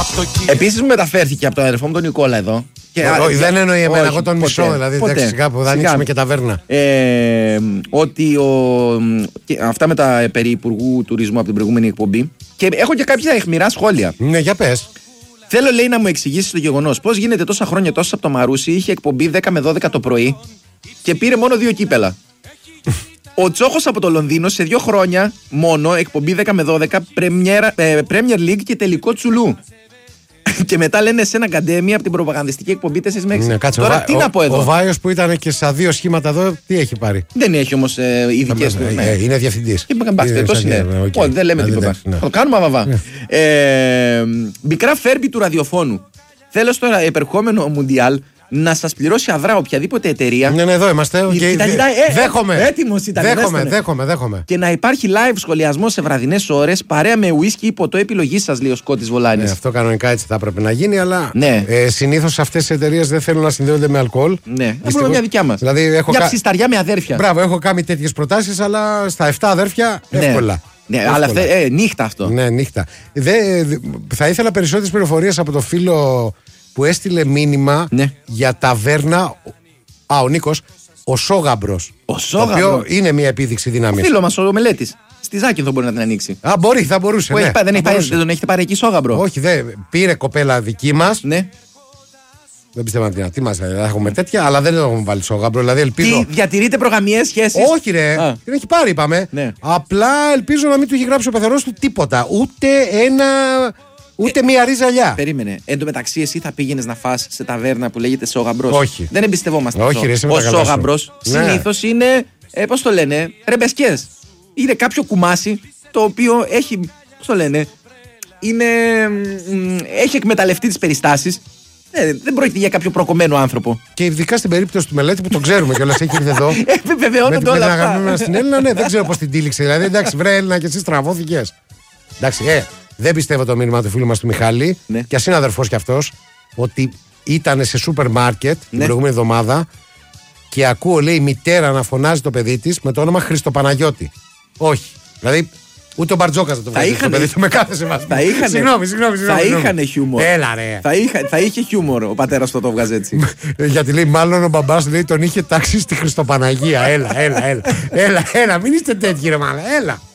Επίσης μου μεταφέρθηκε από τον αδερφό μου τον Νικόλα εδώ. Όχι, δεν εννοεί εμένα, εγώ τον μισώ. Δηλαδή, εντάξει, κάπου θα ανοίξουμε και ταβέρνα. Ότι αυτά με τα περί Υπουργού Τουρισμού από την προηγούμενη εκπομπή. Και έχω και κάποια αιχμηρά σχόλια. Ναι, για πες. Θέλω, λέει, να μου εξηγήσει το γεγονός. Πώς γίνεται τόσα χρόνια τόσο από το Μαρούσι, είχε εκπομπή 10 με 12 το πρωί και πήρε μόνο 2 κύπελα. Ο Τσόχος από το Λονδίνο σε 2 χρόνια μόνο εκπομπή 10 με 12 Premier League και τελικό τσουλού. Και μετά λένε σε ένα καντέμι από την προπαγανδιστική εκπομπή 4 με 6. Ναι, κάτσε, τώρα τι να πω εδώ. Ο Βάιος που ήταν και στα 2 σχήματα εδώ, τι έχει πάρει. Δεν έχει όμως ειδικές του. Είναι διευθυντής. Δεν λέμε τίποτα. Το κάνουμε αβαβά. Μικρά Φέρμπι του ραδιοφώνου. Θέλω στο επερχόμενο Μουντιάλ να σας πληρώσει αδρά οποιαδήποτε εταιρεία. Ναι, εδώ είμαστε. Δέχομαι. Έτοιμος ήταν. Δέχομαι. Και να υπάρχει live σχολιασμό σε βραδινές ώρες παρέα με ουίσκι υπό το επιλογή σας, λέει ο Σκότης Βολάνης. Αυτό κανονικά έτσι θα έπρεπε να γίνει, αλλά ναι. Συνήθως αυτές οι εταιρείες δεν θέλουν να συνδέονται με αλκοόλ. Ναι, έχουμε μια δικιά μας. Δηλαδή, μια ψισταριά με αδέρφια. Μπράβο, έχω κάνει τέτοιες προτάσεις, αλλά στα 7 αδέρφια εύκολα. Ναι, αλλά νύχτα αυτό. Ναι, νύχτα. Θα ήθελα περισσότερες πληροφορίες από το φίλο που έστειλε μήνυμα για ταβέρνα. Ο Νίκος, ο Σόγαμπρος. Ο Σόγαμπρος. Το οποίο είναι μια επίδειξη δύναμης. Φίλο μας ο Μελέτης. Στη Ζάκυνθο μπορεί να την ανοίξει. Θα μπορούσε. Ναι, δεν τον έχετε πάρει εκεί Σόγαμπρο. Όχι, πήρε κοπέλα δική μας. Ναι. Δεν πιστεύω να τι μας θα έχουμε τέτοια, αλλά δεν έχουμε βάλει Σόγαμπρο. Δηλαδή ελπίζω. Τι, διατηρείτε προγαμιαίες σχέσεις. Όχι, ρε. Την έχει πάρει, είπαμε. Ναι. Απλά ελπίζω να μην του έχει γράψει ο πεθερός του τίποτα. Ούτε μία ρίζα αλιά. Περίμενε. Εν τω μεταξύ, εσύ θα πήγαινες να φας σε ταβέρνα που λέγεται Σόγαμπρος. Όχι. Δεν εμπιστευόμαστε. Όχι, ρε, ο Σόγαμπρος συνήθως είναι. Πώς το λένε, ρεμπεσκές. Είναι κάποιο κουμάσι το οποίο έχει. Πώς το λένε. Έχει εκμεταλλευτεί τις περιστάσεις. Δεν πρόκειται για κάποιο προκομμένο άνθρωπο. Και ειδικά στην περίπτωση του Μελέτη που τον ξέρουμε κιόλας, έχει έρθει εδώ. Επιβεβαιώνονται όλα αυτά. Με στην Έλληνα, ναι, δεν ξέρω πώς την τύλιξε. Δηλαδή, εντάξει, βρε Έλληνα και εσύ τραβώθηκες. Εντάξει, δεν πιστεύω το μήνυμα του φίλου μας του Μιχάλη, και ας είναι αδερφός κι αυτός, ότι ήταν σε σούπερ μάρκετ την προηγούμενη εβδομάδα και ακούω, λέει, η μητέρα να φωνάζει το παιδί της με το όνομα Χριστοπαναγιώτη. Όχι. Δηλαδή, ούτε ο Μπαρτζόκας θα το βγάζει το παιδί του με κάθε σεβασμό. Συγγνώμη. Θα είχαν χιούμορ. Έλα, ρε. Θα είχε χιούμορ ο πατέρας το βγάζει έτσι. Γιατί λέει, μάλλον ο μπαμπάς λέει τον είχε τάξει στη Χριστοπαναγία. Έλα, μην είστε τέτοιοι, ρε μάλλον. Έλα.